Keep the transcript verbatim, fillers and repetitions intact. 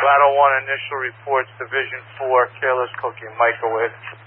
Battle one initial reports, Division four, careless cooking, microwave.